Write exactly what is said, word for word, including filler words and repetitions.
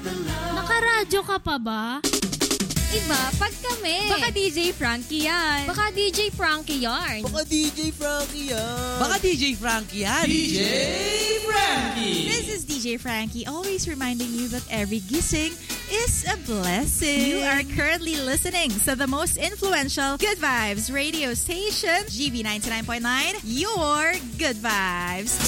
Nakaradyo ka pa ba? Iba, pag kami. Baka D J Frankie yan. Baka D J Frankie yarn. Baka D J Frankie yan. Baka D J Frankie yan. D J Frankie. This is D J Frankie, always reminding you that every gising is a blessing. You are currently listening to the most influential Good Vibes radio station, G B ninety-nine point nine, your Good Vibes.